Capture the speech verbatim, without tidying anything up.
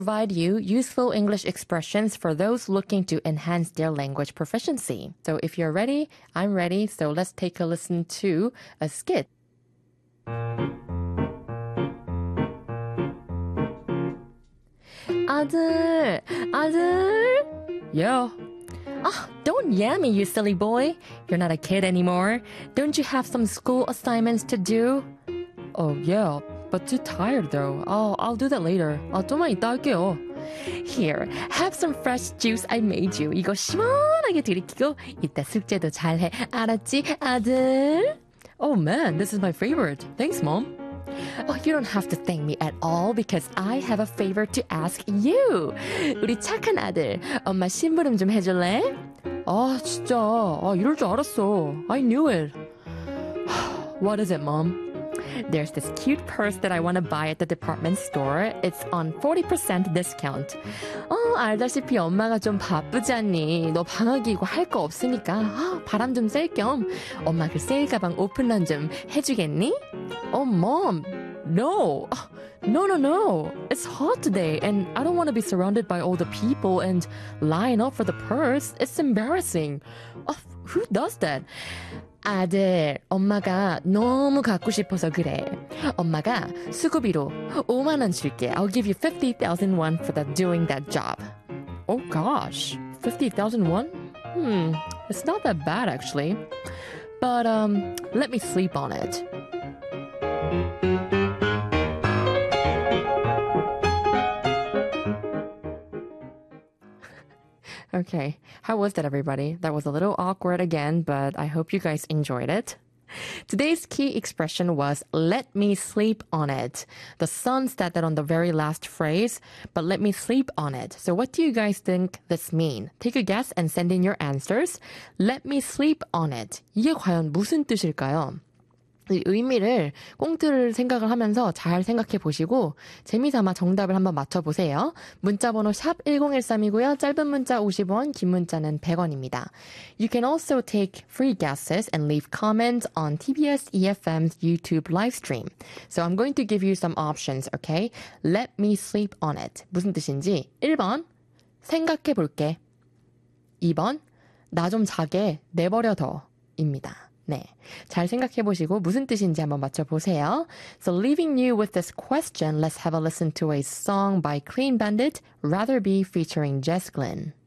provide you useful English expressions for those looking to enhance their language proficiency. So if you're ready, I'm ready. So let's take a listen to a skit. 아들, 아들. Yeah. Ah, don't yell at me, you silly boy. You're not a kid anymore. Don't you have some school assignments to do? Oh, yeah, but too tired though. Oh, I'll do that later. 아, 좀만 이따 할게요. Here, have some fresh juice I made you. 이거 시원하게 들이키고 이따 숙제도 잘해. 알았지, 아들? Oh man, this is my favorite. Thanks, Mom. Oh, you don't have to thank me at all because I have a favor to ask you. 우리 착한 아들, 엄마 심부름 좀 해줄래? 아, 진짜. 아, 이럴 줄 알았어. I knew it. What is it, Mom? There's this cute purse that I want to buy at the department store. It's on forty percent discount. 어, 알다시피 엄마가 좀 바쁘잖니. 너 방학이고 할 거 없으니까 아, 바람 좀 쐴 겸 엄마 그 세일 가방 오픈런 좀 해주겠니? Oh, Mom, no. No, no, no. It's hot today and I don't want to be surrounded by all the people and line up for the purse. It's embarrassing. Oh, who does that? 아들, 엄마가 너무 갖고 싶어서 그래. 엄마가 수고비로 오만 원 줄게. I'll give you fifty thousand won for that, doing that job. Oh gosh, fifty thousand won? Hmm, it's not that bad actually. But um, let me sleep on it. Okay, how was that, everybody? That was a little awkward again, but I hope you guys enjoyed it. Today's key expression was, let me sleep on it. The son said that on the very last phrase, but let me sleep on it. So what do you guys think this means? Take a guess and send in your answers. Let me sleep on it. 이게 과연 무슨 뜻일까요? 이 의미를 꽁트를 생각을 하면서 잘 생각해 보시고 재미삼아 정답을 한번 맞춰보세요. 문자번호 샵 일공일삼이고요. 짧은 문자 오십 원, 긴 문자는 백 원입니다. You can also take free guesses and leave comments on 티비에스 이에프엠's YouTube live stream. So I'm going to give you some options, okay? Let me sleep on it. 무슨 뜻인지 일 번 생각해 볼게. 이 번 나 좀 자게 내버려둬 입니다. 네, 잘 생각해 보시고 무슨 뜻인지 한번 맞춰보세요. So leaving you with this question, let's have a listen to a song by Clean Bandit, Rather Be featuring Jess Glynn.